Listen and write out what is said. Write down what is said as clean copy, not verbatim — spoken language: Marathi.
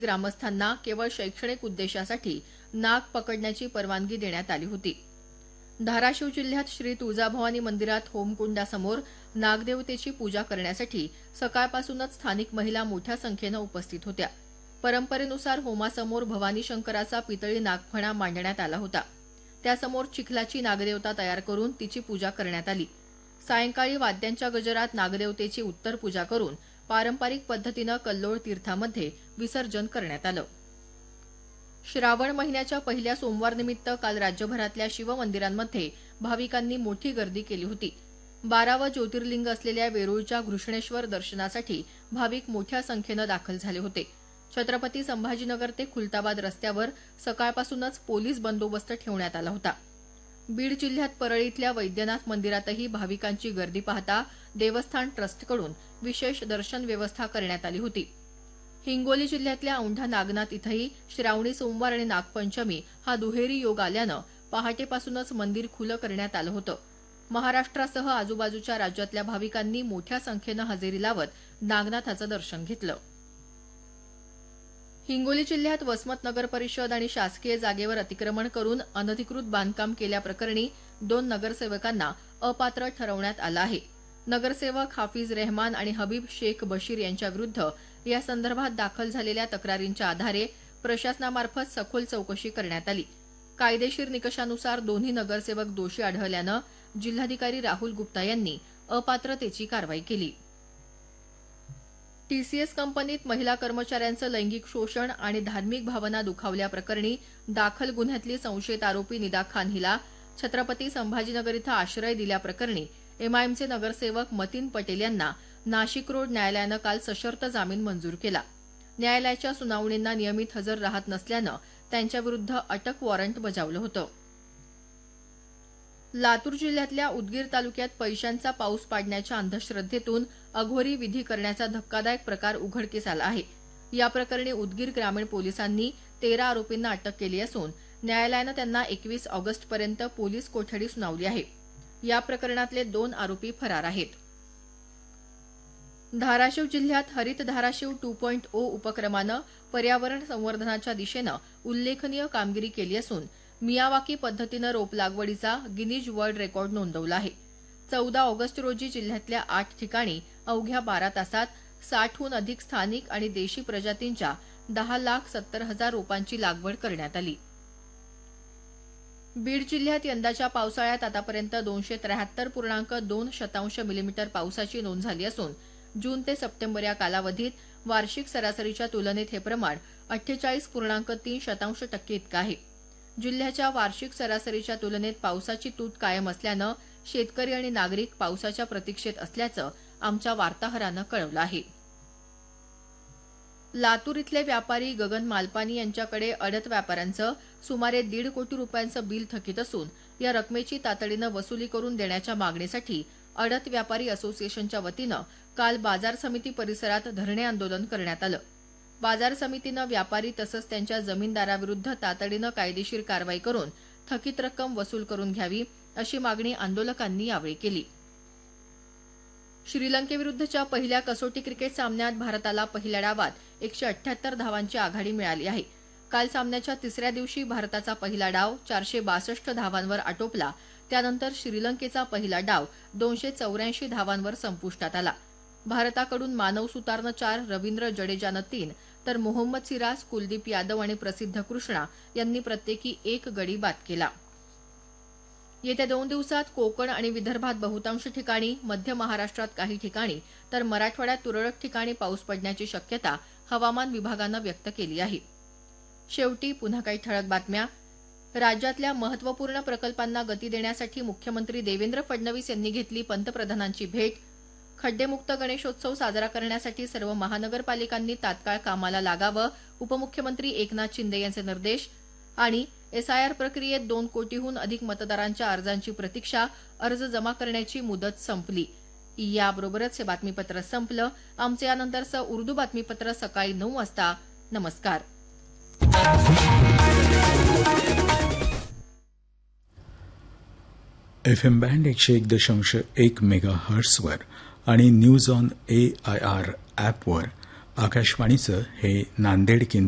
ग्रामस्थांना केवळ शैक्षणिक उद्देशासाठी नाग पकडण्याची परवानगी देण्यात आली होती. धाराशिव जिल्ह्यात श्री तुळजाभवानी मंदिरात होमकुंडासमोर नागदेवतेची पूजा करण्यासाठी सकाळपासूनच स्थानिक महिला मोठ्या संख्येनं उपस्थित होत्या. परंपरेनुसार होमासमोर भवानी शंकराचा पितळी नागफणा मांडण्यात आला होता. त्यासमोर चिखलाची नागदेवता तयार करून तिची पूजा करण्यात आली. सायंकाळी वाद्यांच्या गजरात नागदेवतेची उत्तर पूजा करून पारंपरिक पद्धतीनं कल्लोळ तीर्थामध्ये विसर्जन करण्यात आलं. श्रावण महिन्याच्या पहिल्या सोमवारनिमित्त काल राज्यभरातल्या शिवमंदिरांमध्ये भाविकांनी मोठी गर्दी केली होती. 12वं ज्योतिर्लिंग असलेल्या वेरूळच्या घृष्णेश्वर दर्शनासाठी भाविक मोठ्या संख्येनं दाखल झाले होते. छत्रपती संभाजीनगर ते खुलताबाद रस्त्यावर सकाळपासूनच पोलीस बंदोबस्त ठेवण्यात आला होता. बीड जिल्ह्यात परळी इथल्या वैद्यनाथ मंदिरातही भाविकांची गर्दी पाहता देवस्थान ट्रस्टकडून विशेष दर्शन व्यवस्था करण्यात आली होती. हिंगोली जिल्ह्यातल्या औंढा नागनाथ इथंही श्रावणी सोमवार आणि नागपंचमी हा दुहेरी योग आल्यानं पहाटेपासूनच मंदिर खुलं करण्यात आलं होतं. महाराष्ट्रासह आजूबाजूच्या राज्यातल्या भाविकांनी मोठ्या संख्येनं हजेरी लावत नागनाथाचं दर्शन घेतलं. हिंगोली जिल्ह्यात वसमत नगर परिषद आणि शासकीय जागेवर अतिक्रमण करून अनधिकृत बांधकाम केल्याप्रकरणी 2 नगरसेवकांना अपात्र ठरवण्यात आलं आहे. नगरसेवक हाफिज रेहमान आणि हबीब शेख बशीर यांच्याविरुद्ध या संदर्भात दाखल झालेल्या तक्रारींच्या आधारे प्रशासनामार्फत सखोल चौकशी करण्यात आली. कायदेशीर निकषानुसार दोन्ही नगरसेवक दोषी आढळल्यानं जिल्हाधिकारी राहुल गुप्ता यांनी अपात्रतेची कारवाई केली. टीसीएस कंपनीत महिला कर्मचाऱ्यांचं लैंगिक शोषण आणि धार्मिक भावना दुखावल्याप्रकरणी दाखल गुन्ह्यातली संशयित आरोपी निदा खान हिला छत्रपती संभाजीनगर इथं आश्रय दिल्याप्रकरणी एमआयएमचे नगरसेवक मतीन पटेल यांना नाशिक रोड न्यायालयानं काल सशर्त जामीन मंजूर केला. न्यायालयाच्या सुनावणींना नियमित हजर राहत नसल्यानं त्यांच्याविरुद्ध अटक वॉरंट बजावलं होतं. लातूर जिल्ह्यातल्या उदगीर तालुक्यात पैशांचा पाऊस पाडण्याच्या अंधश्रद्धेतून अघोरी विधी करण्याचा धक्कादायक प्रकार उघडकीस आला आहे. या प्रकरणी उदगीर ग्रामीण पोलिसांनी 13 आरोपींना अटक केली असून न्यायालयानं त्यांना 21 ऑगस्टपर्यंत पोलीस कोठडी सुनावली आहे. या प्रकरणातले 2 आरोपी फरार आहेत. धाराशिव जिल्ह्यात हरित धाराशिव 2.0 उपक्रमानं पर्यावरण संवर्धनाच्या दिशेनं उल्लेखनीय कामगिरी केली असून मियावाकी पद्धतीनं रोप लागवडीचा गिनीज वर्ल्ड रेकॉर्ड नोंदवला आहे. 14 ऑगस्ट रोजी जिल्ह्यातल्या 8 ठिकाणी अवघ्या 12 तासात 60हून अधिक स्थानिक आणि देशी प्रजातींच्या 10,70,000 रोपांची लागवड करण्यात आली. बीड जिल्ह्यात यंदाच्या पावसाळ्यात आतापर्यंत 273.2 मिलीमीटर पावसाची नोंद झाली असून जून ते सप्टेंबर या कालावधीत वार्षिक सरासरीच्या तुलनेत हे प्रमाण 48.3% इतकं आहे. जिल्ह्याच्या वार्षिक सरासरीच्या तुलनेत पावसाची तूट कायम असल्यानं शेतकरी आणि नागरिक पावसाच्या प्रतीक्षेत असल्याचं आमच्या वार्ताहरानं कळवलं आहे. लातूर इथले व्यापारी गगन मालपानी यांच्याकडे अडत व्यापाऱ्यांचं सुमारे 1.5 कोटी रुपयांचं बिल थकीत असून या रकमेची तातडीनं वसुली करून देण्याच्या मागणीसाठी अडत व्यापारी असोसिएशनच्या वतीनं काल बाजार समिती परिसरात धरणे आंदोलन करण्यात आलं. बाजार समितीनं व्यापारी तसंच त्यांच्या जमीनदाराविरुद्ध तातडीनं कायदेशीर कारवाई करून थकीत रक्कम वसूल करून घ्यावी अशी मागणी आंदोलकांनी यावेळी केली. श्रीलंकेविरुद्धच्या पहिल्या कसोटी क्रिकेट सामन्यात भारताला पहिल्या डावात 178 धावांची आघाडी मिळाली आहे. काल सामन्याच्या तिसऱ्या दिवशी भारताचा पहिला डाव 462 धावांवर आटोपला. त्यानंतर श्रीलंकेचा पहिला डाव 284 धावांवर संपुष्टात आला. भारताकडून मानव सुतारनं 4, रवींद्र जडेजानं 3 तर मोहम्मद सिराज, कुलदीप यादव आणि प्रसिद्ध कृष्णा यांनी प्रत्येकी 1 गडी बाद केला. येत्या 2 दिवसात कोकण आणि विदर्भात बहुतांश ठिकाणी, मध्य महाराष्ट्रात काही ठिकाणी तर मराठवाड्यात तुरळक ठिकाणी पाऊस पडण्याची शक्यता हवामान विभागानं व्यक्त केली आहे. शेवटी पुन्हा काही ठळक बातम्या. राज्यातल्या महत्त्वपूर्ण प्रकल्पांना गती देण्यासाठी मुख्यमंत्री देवेंद्र फडणवीस यांनी घेतली पंतप्रधानांची भेट. खड्डेमुक्त गणेशोत्सव साजरा करण्यासाठी सर्व महानगरपालिकांनी तात्काळ कामाला लागावं, उपमुख्यमंत्री एकनाथ शिंदे यांचे निर्देश. आणि एसआयआर प्रक्रियेत 2 कोटीहून अधिक मतदारांच्या अर्जांची प्रतीक्षा, अर्ज जमा करण्याची मुदत संपली. याबरोबरच हे बातमीपत्र संपलं. आमचं यानंतरचं उर्दू बातमीपत्र सकाळी 9 वाजता. नमस्कार. FM बँड 101.1 मेगाहर्ट्झवर आणि न्यूज ऑन AIR ॲपवर आकाशवाणीचं हे नांदेड केंद्र